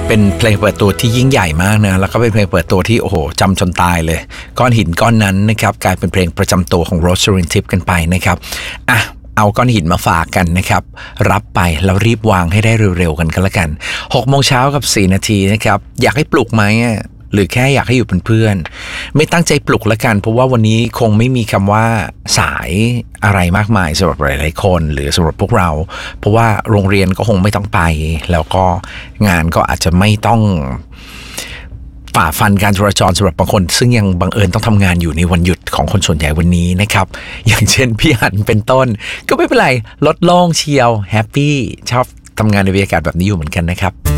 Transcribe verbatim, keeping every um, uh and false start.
เป็นเพลงเปิดตัวที่ยิ่งใหญ่มากนะแล้วก็เป็นเพลงเปิดตัวที่โอ้โหจำจนตายเลยก้อนหินก้อนนั้นนะครับกลายเป็นเพลงประจำตัวของ Rosalind Tip กันไปนะครับอ่ะเอาก้อนหินมาฝากกันนะครับรับไปแล้วรีบวางให้ได้เร็วๆกันก็แล้วกันหกโมงเช้ากับสี่นาทีนะครับอยากให้ปลุกไหมหรือแค่อยากให้อยู่เป็นเพื่อนไม่ตั้งใจปลุกแล้วกันเพราะว่าวันนี้คงไม่มีคำว่าสายอะไรมากมายสำหรับหลายๆคนหรือสำหรับพวกเราเพราะว่าโรงเรียนก็คงไม่ต้องไปแล้วก็งานก็อาจจะไม่ต้องฝ่าฟันการจราจรสำหรับบางคนซึ่งยังบังเอิญต้องทำงานอยู่ในวันหยุดของคนส่วนใหญ่วันนี้นะครับอย่างเช่นพี่หันเป็นต้นก็ไม่เป็นไรลดโล่งเชียวแฮปปี้ชอบทำงานในบรรยากาศแบบนี้อยู่เหมือนกันนะครับ